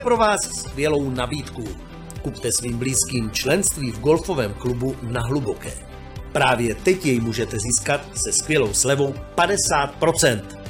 pro vás skvělou nabídku. Kupte svým blízkým členství v golfovém klubu Na Hluboké. Právě teď jej můžete získat se skvělou slevou 50%.